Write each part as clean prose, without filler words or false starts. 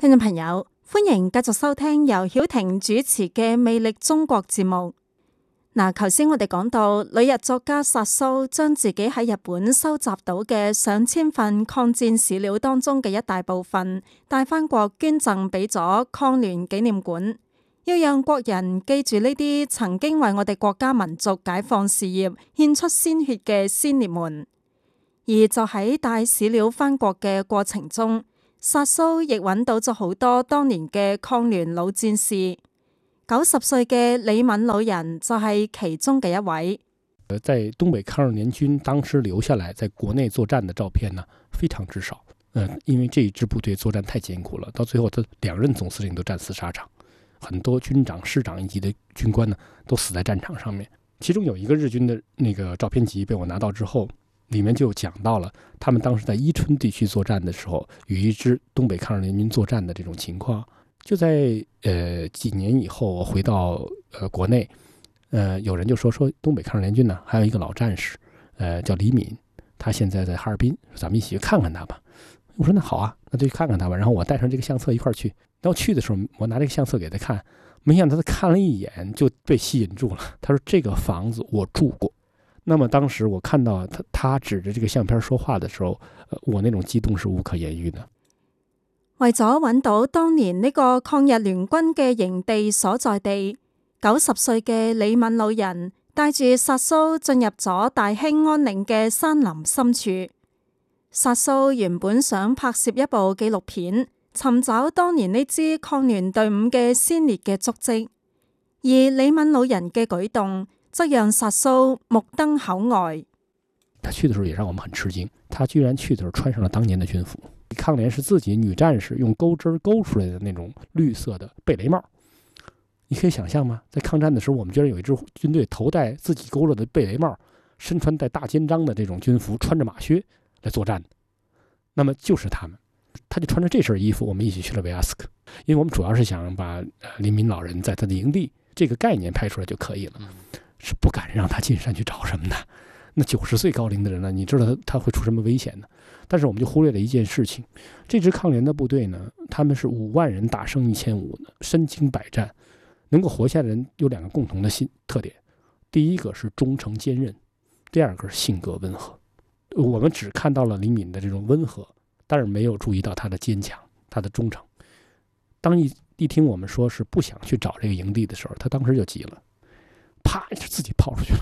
聽眾朋友，歡迎繼續收聽由曉婷主持嘅《魅力中國》節目。嗱，頭先我哋講到旅日作家薩蘇將自己喺日本收集到嘅上千份抗戰史料當中嘅一大部分帶返國捐贈俾咗抗聯紀念館，要讓國人記住呢啲曾經為我哋國家民族解放事業獻出鮮血嘅先烈們。而就喺帶史料返國嘅過程中，薩蘇亦揾到咗好多當年嘅抗聯老戰士。90歲嘅李敏老人就係其中嘅一位。 在東北抗日聯軍當時留下來在國內作戰的照片呢，非常之少。因為這一支部隊作戰太艱苦了，到最後他2任總司令都戰死沙場，很多軍長、師長以及的軍官呢都死在戰場上面。其中有一個日軍的那個照片集被我拿到之後，裡面就講到了他們當時在伊春地區作戰的時候，與一支東北抗日聯軍作戰的這種情況。就在幾年以後，我回到國內，有人就說東北抗日聯軍呢，還有一個老戰士，叫李敏，他現在在哈爾濱，咱們一起去看看他吧。我說那好啊，那就去看看他吧。然後我帶上這個相冊一塊去。然後去的時候，我拿這個相冊給他看，沒想到他看了一眼就被吸引住了。他說這個房子我住過。那麼當時我看到他指着這個相片說話的時候，我那種激動是無可言喻的。 為咗揾到當年呢個抗日聯軍嘅營地所在地，90歲嘅李敏老人帶住薩蘇進入咗大興安嶺嘅山林深處。薩蘇原本想拍攝一部紀錄片，尋找當年呢支抗聯隊伍嘅先烈嘅足跡，而李敏老人嘅舉動則讓薩蘇目瞪口呆。 他去的時候也讓我們很吃驚，他居然去的時候穿上了當年的軍服。抗聯是自己女戰士用鈎針勾出來的那種綠色的貝雷帽，你可以想象嗎？在抗戰的時候，我們居然有一支軍隊頭戴自己勾勒的貝雷帽，身穿帶大肩章的這種軍服，穿着馬靴來作戰。那麼就是他們，他就穿着這身衣服，我們一起去了維亞斯克，因為我們主要是想把李敏老人在他的營地這個概念拍出來就可以了，是不敢讓他進山去找什麼的。那90歲高齡的人呢，你知道他會出什麼危險呢？但是我們就忽略了一件事情，這支抗聯的部隊呢，他們是5萬人打勝1500的，身經百戰，能夠活下的人有2個共同的特點，第一個是忠誠堅韌，第二個是性格溫和。我們只看到了李敏的這種溫和，但是沒有注意到他的堅強，他的忠誠。當一聽我們說是不想去找這個營地的時候，他當時就急了，啪就自己跑出去了。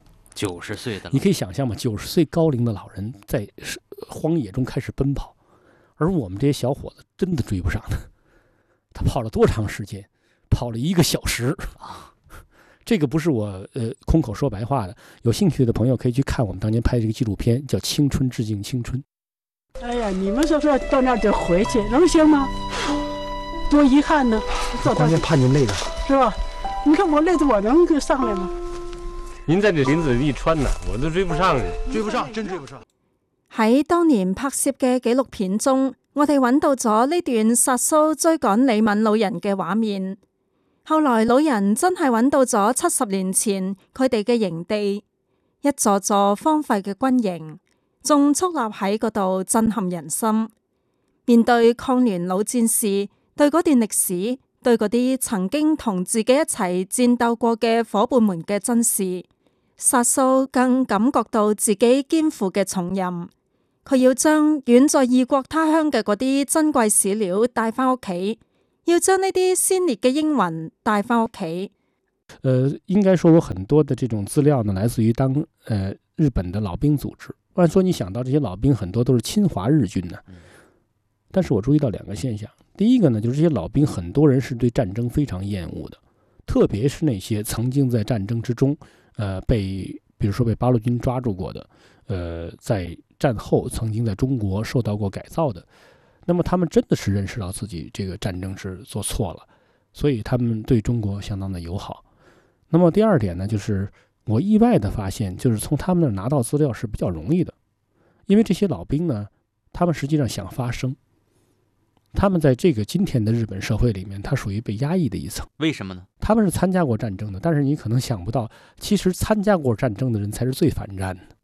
90歲的， 你可以想象嗎？90歲高齡的老人在荒野中開始奔跑，而我們這些小伙子真的追不上他。他跑了多長時間？跑了1個小時。這個不是我空口說白話的，有興趣的朋友可以去看我們當年拍這個紀錄片，叫《青春致敬青春》。 哎呀，你們說到那就回去，能行嗎？多遺憾呢！ 關鍵怕你累了， 是吧？你看我累的，我能給上來嗎？ 您在這林子裡穿呢，我都追不上，追不上，真追不上。 喺當年拍攝嘅紀錄片中，我哋揾到咗呢段薩蘇追趕李敏老人嘅畫面。後來老人真係揾到咗70年前佢哋嘅營地，一座座荒廢嘅軍營，仲矗立喺嗰度，震撼人心。面對抗聯老戰士，對嗰段歷史，對嗰啲曾經同自己一齊戰鬥過嘅夥伴們嘅珍視，薩蘇更感覺到自己肩負嘅重任，佢要將遠在異國他鄉嘅嗰啲珍貴史料帶返屋企，要將呢啲鮮烈嘅英魂帶返屋企。 應該說我很多的這種資料呢，來自於日本的老兵組織。按說你想到這些老兵很多都是侵華日軍呢，但是我注意到2個現象。第一個呢，就是這些老兵很多人是對戰爭非常厭惡的，特別是那些曾經在戰爭之中比如說被八路軍抓住過的，在戰後曾經在中國受到過改造的，那麼他們真的是認識到自己這個戰爭是做錯了，所以他們對中國相當的友好。那麼第二點呢，就是我意外的發現，就是從他們那兒拿到資料是比較容易的，因為這些老兵呢，他們實際上想發聲，他們在這個今天的日本社會裡面，他屬於被壓抑的一層。 為什麼呢？ 他們是參加過戰爭的，但是你可能想不到，其實參加過戰爭的人才是最反戰的。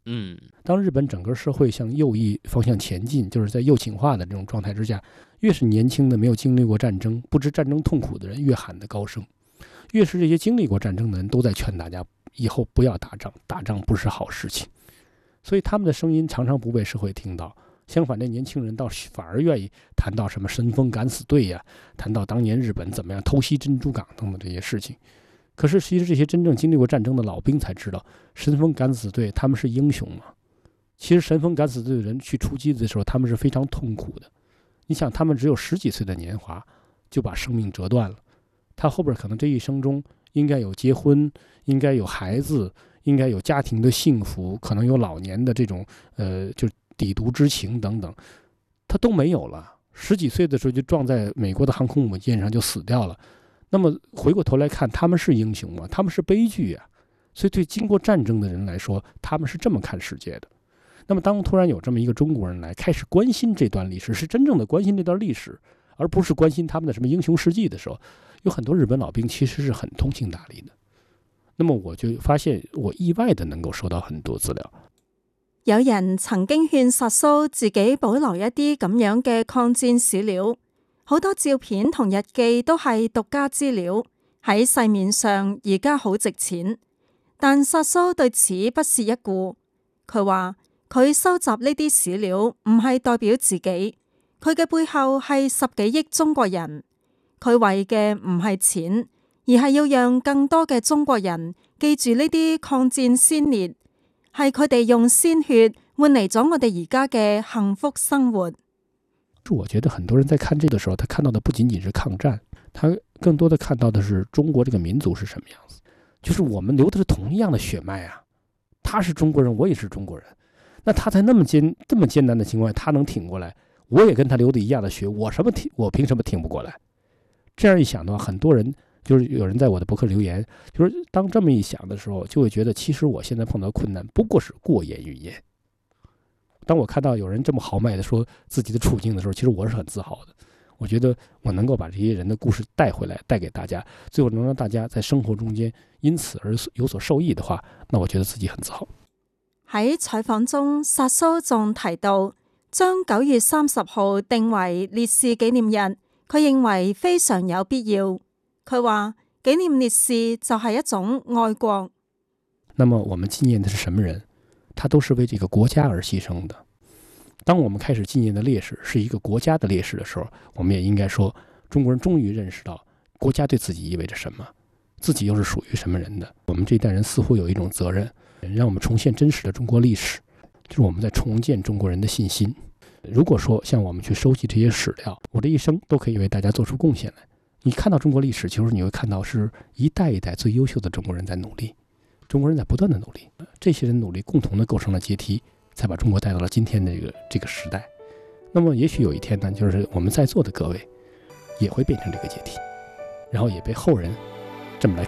当日本整个社会向右翼方向前进，就是在右倾化的这种状态之下，越是年轻的没有经历过战争、不知战争痛苦的人越喊得高声，越是这些经历过战争的人都在劝大家以后不要打仗，打仗不是好事情。所以他们的声音常常不被社会听到，相反，这年轻人倒反而愿意谈到什么神风敢死队呀，谈到当年日本怎么样偷袭珍珠港等等这些事情。可是其实这些真正经历过战争的老兵才知道，神风敢死队他们是英雄吗？其实神风敢死队的人去出击的时候，他们是非常痛苦的。你想，他们只有10几岁的年华就把生命折断了，他后边可能这一生中应该有结婚，应该有孩子，应该有家庭的幸福，可能有老年的这种就抵毒之情等等，他都没有了。10几岁的时候就撞在美国的航空母舰上就死掉了。那么回过头来看，他们是英雄吗？他们是悲剧啊！所以对经过战争的人来说，他们是这么看世界的。那么当突然有这么一个中国人来开始关心这段历史，是真正的关心这段历史，而不是关心他们的什么英雄事迹的时候，有很多日本老兵其實是很通情達理的。那麼我就發現我意外的能夠收到很多資料。 有人曾經勸薩蘇自己保留一啲咁樣嘅抗戰史料，好多照片同日記都係獨家資料，喺世面上而家好值錢。但薩蘇對此不屑一顧，佢話佢收集呢啲史料唔係代表自己，佢嘅背後係10幾億中國人，佢為嘅唔係錢，而係要讓更多嘅中國人記住呢啲抗戰先烈，係佢哋用鮮血換嚟咗我哋而家嘅幸福生活。 我覺得很多人在看這個的時候，他看到的不僅僅是抗戰，他更多的看到的是中國這個民族是什麼樣子，就是我們流的是同樣的血脈啊，他是中國人，我也是中國人，那他在這麼艱難的情況下，他能挺過來，我也跟他流的一樣的血，我憑什麼挺不過來？這樣一想的話，很多人就是有人在我的博客留言，就是當這麼一想的時候，就會覺得其實我現在碰到困難不過是過眼雲煙。當我看到有人這麼豪邁的說自己的處境的時候，其實我是很自豪的。我覺得我能夠把這些人的故事帶回來，帶給大家，最後能讓大家在生活中間因此而有所受益的話，那我覺得自己很自豪。 喺採訪中，薩蘇仲提到將9月30號定為烈士紀念日，佢認為非常有必要。佢話紀念烈士就係一種愛國。 那麼我們紀念的是什麼人？他都是為這個國家而犧牲的。當我們開始紀念的烈士是一個國家的烈士的時候，我們也應該說，中國人終於認識到國家對自己意味着什麼，自己又是屬於什麼人的。我們這一代人似乎有一種責任，讓我們重現真實的中國歷史，就是我們在重建中國人的信心。如果說像我們去收集這些史料，我這一生都可以為大家做出貢獻來。你看到中國歷史，其實你會看到是一代一代最優秀的中國人在努力，中國人在不斷的努力，這些人努力共同的構成了階梯，才把中國帶到了今天的這個時代。那麼也許有一天呢，就是我們在座的各位也會變成這個階梯，然後也被後人這麼來